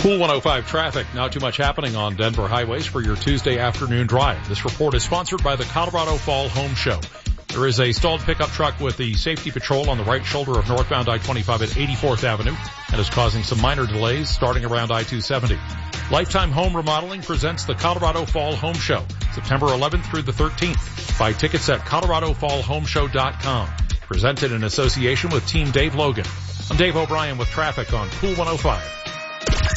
Pool 105 traffic. Not too much happening on Denver highways for your Tuesday afternoon drive. This report is sponsored by the Colorado Fall Home Show. There is a stalled pickup truck with the safety patrol on the right shoulder of northbound I-25 at 84th Avenue and is causing some minor delays starting around I-270. Lifetime Home Remodeling presents the Colorado Fall Home Show, September 11th through the 13th. Buy tickets at coloradofallhomeshow.com. Presented in association with Team Dave Logan. I'm Dave O'Brien with traffic on Pool 105.